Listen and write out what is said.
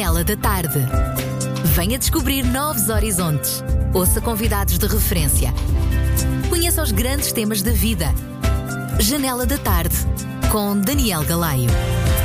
Janela da Tarde. Venha descobrir novos horizontes. Ouça convidados de referência. Conheça os grandes temas da vida. Janela da Tarde, com Daniel Galaio.